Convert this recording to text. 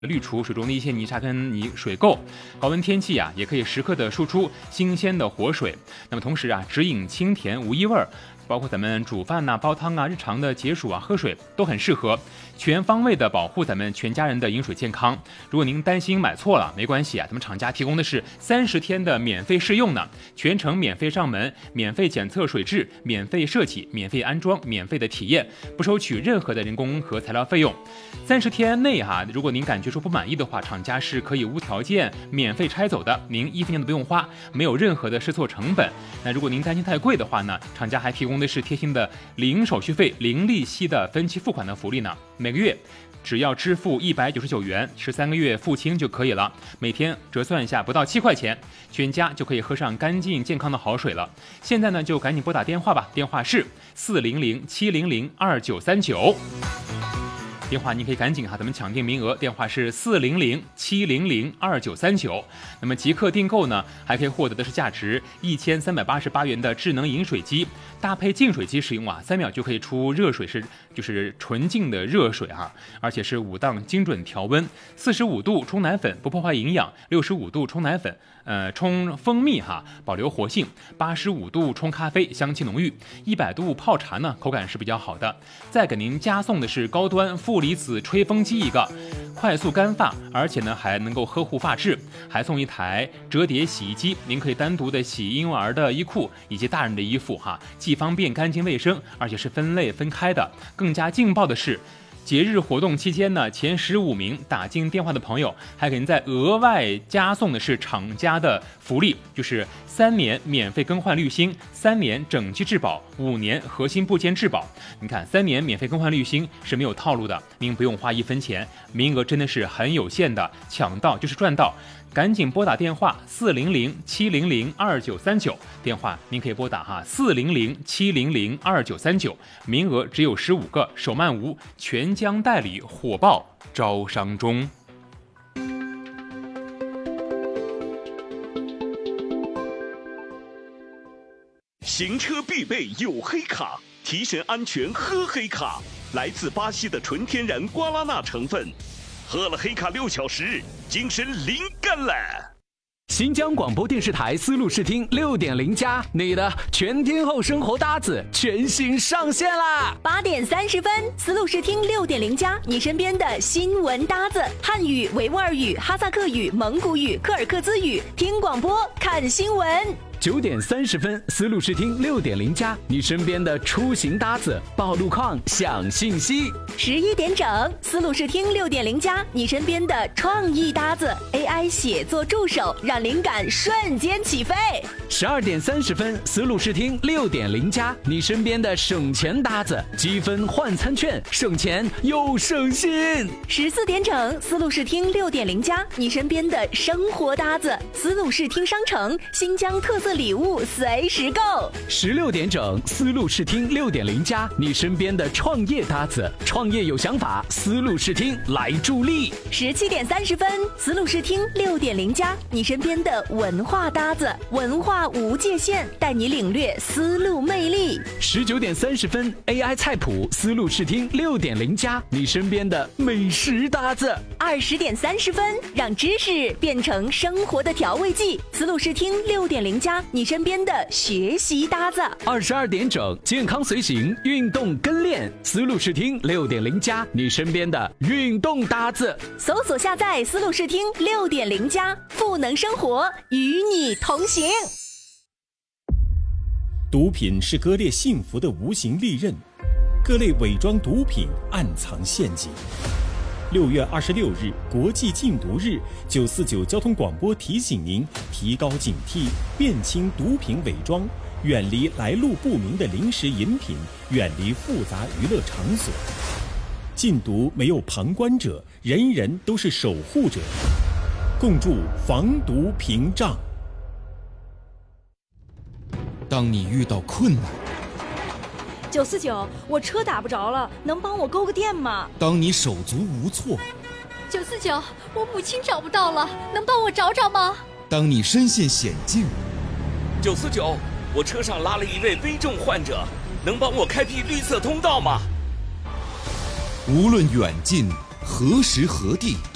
滤除水中的一些泥沙跟水垢。高温天气也可以时刻的输出新鲜的活水。那么同时直饮清甜无异味，包括咱们煮饭煲汤日常的解暑喝水都很适合，全方位的保护咱们全家人的饮水健康。如果您担心买错了，没关系咱们厂家提供的是30天的免费试用呢，全程免费上门，免费检测水质，免费设计，免费安装，免费的体验，不收取任何的人工和材料费用。30天内如果您感觉说不满意的话，厂家是可以无条件免费拆走的，您1分钱都不用花，没有任何的试错成本。那如果您担心太贵的话呢，厂家还提供的是贴心的零手续费、零利息的分期付款的福利呢，每个月只要支付199元，13个月付清就可以了，每天折算一下不到7块钱，全家就可以喝上干净健康的好水了。现在呢就赶紧拨打电话吧，电话是400-700-2939。电话您可以赶紧咱们抢订名额，电话是400-700-2939。那么即刻订购呢，还可以获得的是价值1388元的智能饮水机，搭配净水机使用3秒就可以出热水，就是纯净的热水而且是5档精准调温，45度冲奶粉不破坏营养，65度冲奶粉冲蜂蜜保留活性，85度冲咖啡香气浓郁，100度泡茶呢口感是比较好的。再给您加送的是高端负离子吹风机1个，快速干发，而且呢还能够呵护发质，还送1台折叠洗衣机，您可以单独的洗婴幼儿的衣裤以及大人的衣服既方便干净卫生，而且是分类分开的。更加劲爆的是，节日活动期间呢，前15名打进电话的朋友，还给您再额外加送的是厂家的福利，就是3年免费更换滤芯，3年整机质保，5年核心部件质保。你看，3年免费更换滤芯是没有套路的，您不用花1分钱，名额真的是很有限的，抢到就是赚到。赶紧拨打电话400-700-2939，电话您可以拨打400-700-2939，名额只有15个，手慢无，全疆代理火爆招商中。 行车必备有黑卡，提神安全喝黑卡，来自巴西的纯天然瓜拉纳成分，喝了黑卡6小时，精神灵感了。 新疆广播电视台丝路视听6.0+，你的全天候生活搭子全新上线啦 ！8点30分，丝路视听6.0+，你身边的新闻搭子，汉语、维吾尔语、哈萨克语、蒙古语、科尔克孜语，听广播看新闻。 9点30分，丝路视听6.0+，你身边的出行搭子，报路况、享信息。 11点整，丝路视听6.0+，你身边的创意搭子 ，AI 写作助手，让灵感瞬间起飞。 12点30分，丝路视听6.0+，你身边的省钱搭子，积分换餐券，省钱又省心。 14点整，丝路视听6.0+，你身边的生活搭子，丝路视听商城，新疆特色礼物随时购。 16点整，丝路视听6.0+，你身边的创业搭子，创业有想法，丝路视听来助力。 17点30分，丝路视听6.0+，你身边的文化搭子，文化无界限，带你领略丝路魅力。 19点30分 ，AI 菜谱，丝路视听6.0+，你身边的美食搭子。 20点30分，让知识变成生活的调味剂，丝路视听6.0+，你身边的学习搭子。 22点整，健康随行，运动跟练，丝路视听6.0+，你身边的运动搭子。 搜索下载丝路视听6.0+，赋能生活，与你同行。 毒品是割裂幸福的无形利刃，各类伪装毒品暗藏陷阱。6月26日国际禁毒日，949交通广播提醒您提高警惕，辨清毒品伪装，远离来路不明的零食饮品，远离复杂娱乐场所。禁毒没有旁观者，人人都是守护者，共筑防毒屏障。 当你遇到困难 ，949，我车打不着了，能帮我勾个电吗？ 当你手足无措 ，949，我母亲找不到了，能帮我找找吗？ 当你身陷险境 ，949，我车上拉了一位危重患者，能帮我开辟绿色通道吗？ 无论远近，何时何地，